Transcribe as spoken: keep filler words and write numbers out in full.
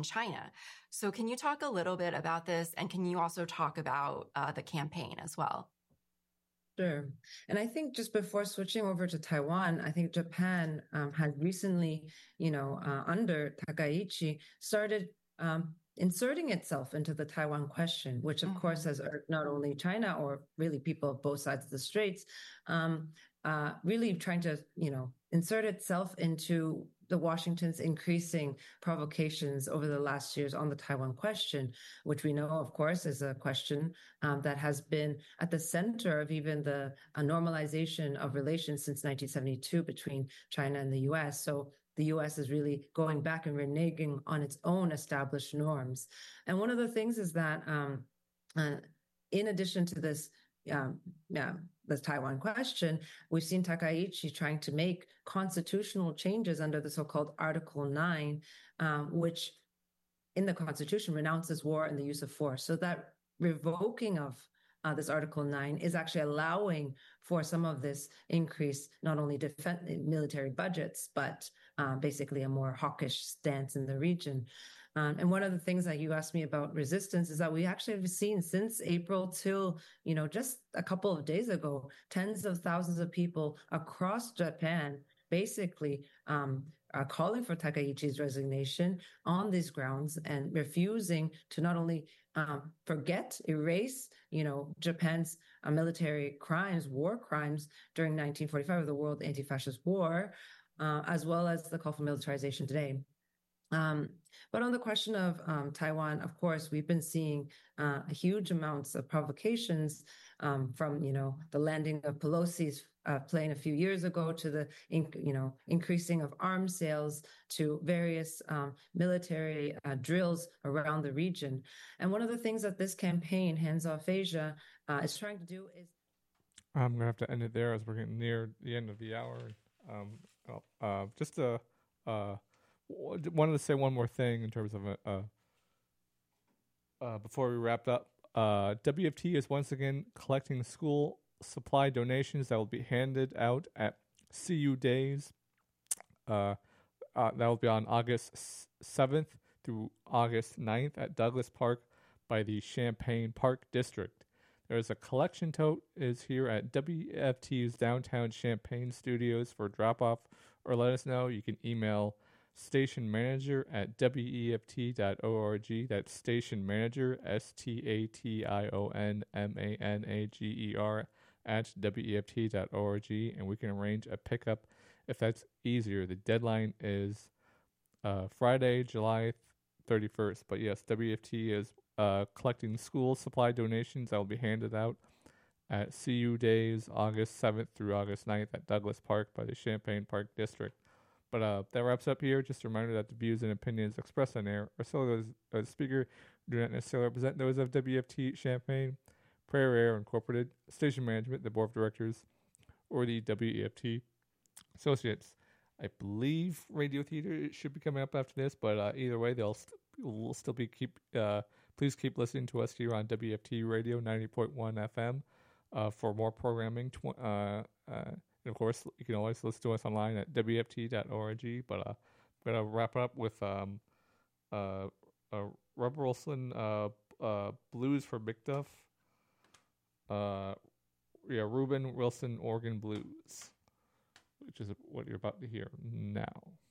China. So can you talk a little bit about this? And can you also talk about uh, the campaign as well? Sure. And I think just before switching over to Taiwan, I think Japan um, had recently, you know, uh, under Takaichi, started um, inserting itself into the Taiwan question, which of course Mm-hmm. has irked not only China or really people of both sides of the straits, um, uh, really trying to, you know, insert itself into the Washington's increasing provocations over the last years on the Taiwan question, which we know, of course, is a question um, that has been at the center of even the uh, normalization of relations since nineteen seventy-two between China and the U S. So the U S is really going back and reneging on its own established norms. And one of the things is that, um, uh, in addition to this, um, yeah, the Taiwan question, we've seen Takaichi trying to make constitutional changes under the so-called Article nine, um, which in the Constitution renounces war and the use of force. So that revoking of uh, this Article nine is actually allowing for some of this increase, not only defense military budgets, but uh, basically a more hawkish stance in the region. Um, and one of the things that you asked me about resistance is that we actually have seen since April till, you know, just a couple of days ago, tens of thousands of people across Japan basically um, are calling for Takaichi's resignation on these grounds and refusing to not only um, forget, erase, you know, Japan's uh, military crimes, war crimes during nineteen forty-five, the World Anti-Fascist War, uh, as well as the call for militarization today. Um, but on the question of um, Taiwan, of course, we've been seeing uh, huge amounts of provocations um, from, you know, the landing of Pelosi's uh, plane a few years ago to the, you know, increasing of arms sales to various um, military uh, drills around the region. And one of the things that this campaign, Hands Off Asia, uh, is trying to do is. I'm going to have to end it there as we're getting near the end of the hour. Um, uh, just to, uh, wanted to say one more thing in terms of uh, uh, before we wrapped up. Uh, W F T is once again collecting school supply donations that will be handed out at C U Days. Uh, uh, that will be on August seventh through August ninth at Douglas Park by the Champaign Park District. There's a collection tote is here at W F T's downtown Champaign studios for drop off, or let us know. You can email station manager at weft dot org. That's station manager, S T A T I O N M A N A G E R, at weft dot org, and we can arrange a pickup if that's easier. The deadline is uh, Friday, July thirty-first. But yes, W F T is uh, collecting school supply donations that will be handed out at C U Days, August seventh through August ninth at Douglas Park by the Champaign Park District. But uh, that wraps up here. Just a reminder that the views and opinions expressed on air are solely those of the speaker, do not necessarily represent those of W F T Champaign, Prairie Air Incorporated, station management, the board of directors, or the W E F T associates. I believe Radio Theater should be coming up after this, but uh, either way, they'll st- will still be keep. Uh, please keep listening to us here on W F T Radio ninety point one F M uh, for more programming. Tw- uh, uh, and of course, you can always listen to us online at w f t dot org. But uh, I'm gonna wrap up with um, uh, uh, Rob Wilson, uh, uh, Blues for McDuff. Uh, yeah, Ruben Wilson Organ Blues, which is what you're about to hear now.